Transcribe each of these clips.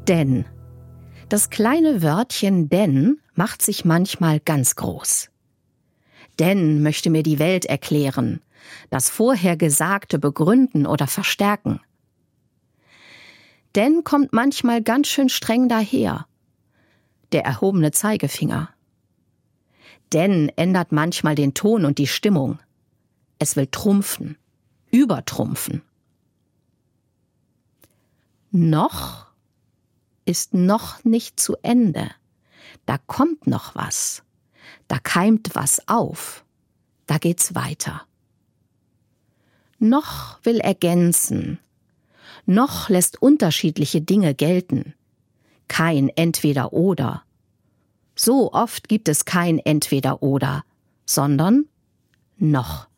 Denn. Das kleine Wörtchen denn macht sich manchmal ganz groß. Denn möchte mir die Welt erklären, das vorher Gesagte begründen oder verstärken. Denn kommt manchmal ganz schön streng daher, der erhobene Zeigefinger. Denn ändert manchmal den Ton und die Stimmung. Es will trumpfen, übertrumpfen. Noch ist noch nicht zu Ende. Da kommt noch was. Da keimt was auf. Da geht's weiter. Noch will ergänzen. Noch lässt unterschiedliche Dinge gelten. Kein Entweder-Oder. So oft gibt es kein Entweder-Oder, sondern noch.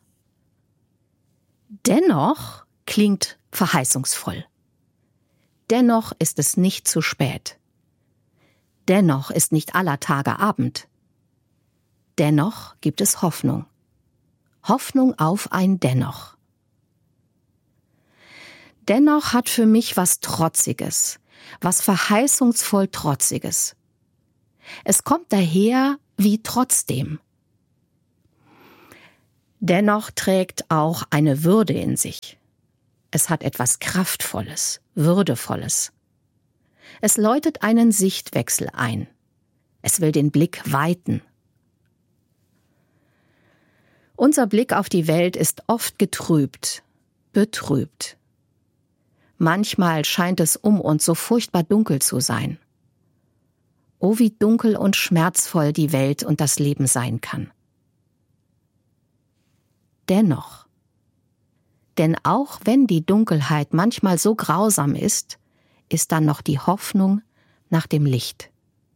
Dennoch klingt verheißungsvoll. Dennoch ist es nicht zu spät. Dennoch ist nicht aller Tage Abend. Dennoch gibt es Hoffnung. Hoffnung auf ein Dennoch. Dennoch hat für mich was Trotziges, was verheißungsvoll Trotziges. Es kommt daher wie trotzdem. Dennoch trägt auch eine Würde in sich. Es hat etwas Kraftvolles, Würdevolles. Es läutet einen Sichtwechsel ein. Es will den Blick weiten. Unser Blick auf die Welt ist oft getrübt, betrübt. Manchmal scheint es um uns so furchtbar dunkel zu sein. Oh, wie dunkel und schmerzvoll die Welt und das Leben sein kann. Dennoch, denn auch wenn die Dunkelheit manchmal so grausam ist dann noch die Hoffnung nach dem Licht.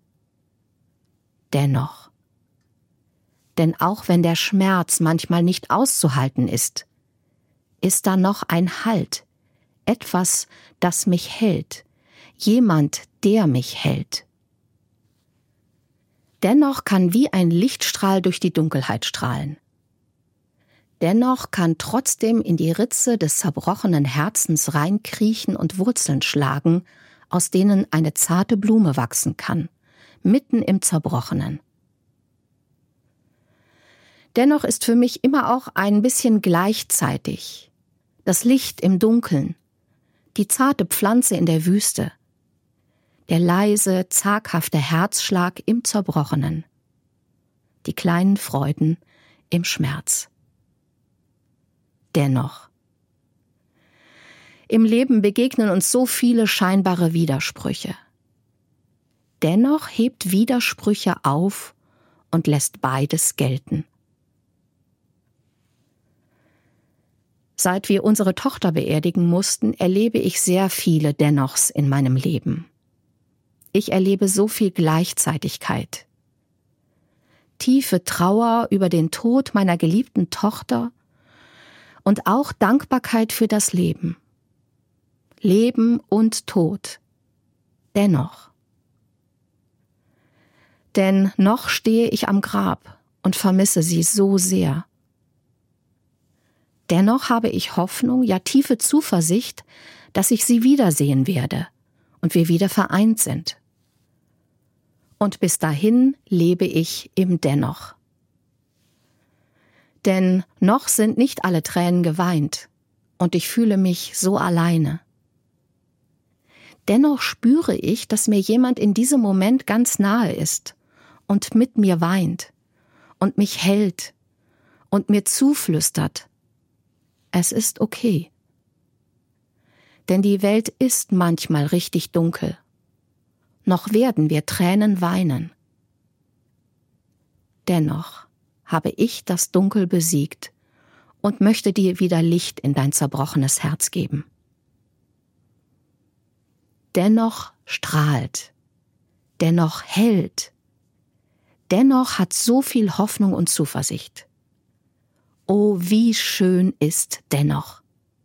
Dennoch, denn auch wenn der Schmerz manchmal nicht auszuhalten ist da noch ein Halt, etwas, das mich hält, jemand, der mich hält. Dennoch kann wie ein Lichtstrahl durch die Dunkelheit strahlen. Dennoch kann trotzdem in die Ritze des zerbrochenen Herzens reinkriechen und Wurzeln schlagen, aus denen eine zarte Blume wachsen kann, mitten im Zerbrochenen. Dennoch ist für mich immer auch ein bisschen gleichzeitig das Licht im Dunkeln, die zarte Pflanze in der Wüste, der leise, zaghafte Herzschlag im Zerbrochenen, die kleinen Freuden im Schmerz. Dennoch. Im Leben begegnen uns so viele scheinbare Widersprüche. Dennoch hebt Widersprüche auf und lässt beides gelten. Seit wir unsere Tochter beerdigen mussten, erlebe ich sehr viele Dennochs in meinem Leben. Ich erlebe so viel Gleichzeitigkeit. Tiefe Trauer über den Tod meiner geliebten Tochter und auch Dankbarkeit für das Leben. Leben und Tod. Dennoch. Denn noch stehe ich am Grab und vermisse sie so sehr. Dennoch habe ich Hoffnung, ja tiefe Zuversicht, dass ich sie wiedersehen werde und wir wieder vereint sind. Und bis dahin lebe ich im Dennoch. Denn noch sind nicht alle Tränen geweint und ich fühle mich so alleine. Dennoch spüre ich, dass mir jemand in diesem Moment ganz nahe ist und mit mir weint und mich hält und mir zuflüstert: Es ist okay. Denn die Welt ist manchmal richtig dunkel. Noch werden wir Tränen weinen. Dennoch habe ich das Dunkel besiegt und möchte dir wieder Licht in dein zerbrochenes Herz geben. Dennoch strahlt, dennoch hält, dennoch hat so viel Hoffnung und Zuversicht. Oh, wie schön ist dennoch.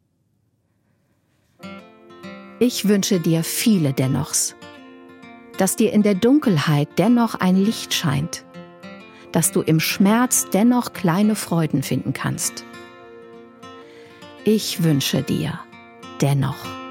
Ich wünsche dir viele Dennochs, dass dir in der Dunkelheit dennoch ein Licht scheint, dass du im Schmerz dennoch kleine Freuden finden kannst. Ich wünsche dir dennoch.